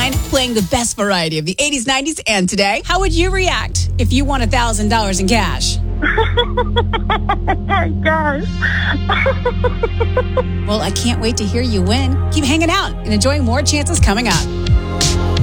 99, playing the best variety of the 80s, 90s, and today. How would you react if you won $1,000 in cash? Oh my gosh. Well, I can't wait to hear you win. Keep hanging out and enjoying more chances coming up.